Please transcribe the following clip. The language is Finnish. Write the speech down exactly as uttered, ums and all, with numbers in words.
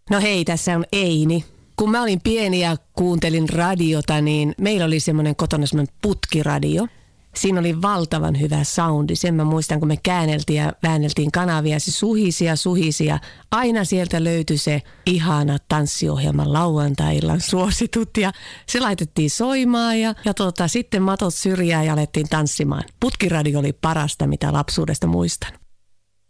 No hei, tässä on Eini. Kun mä olin pieni ja kuuntelin radiota, niin meillä oli semmoinen kotona semmoinen putkiradio. Siinä oli valtavan hyvä soundi. Sen mä muistan, kun me käänneltiin ja väänneltiin kanavia. Se suhisi ja suhisi ja aina sieltä löytyi se ihana tanssiohjelman lauantai-illan suositut. Ja se laitettiin soimaan ja, ja tota, sitten matot syrjään ja alettiin tanssimaan. Putkiradio oli parasta, mitä lapsuudesta muistan.